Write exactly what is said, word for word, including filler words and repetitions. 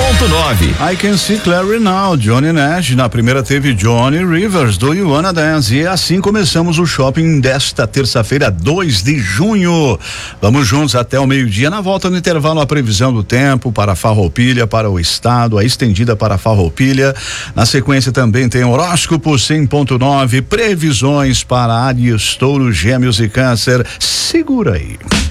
ponto nove. I Can See Clearly Now, Johnny Nash. Na primeira teve Johnny Rivers, do You Wanna Dance. E assim começamos o shopping desta terça-feira, dois de junho. Vamos juntos até o meio-dia. Na volta no intervalo, a previsão do tempo para Farroupilha, para o estado, a estendida para Farroupilha. Na sequência também tem horóscopo cem ponto nove, previsões para Áries, Touro, Gêmeos e Câncer. Segura aí.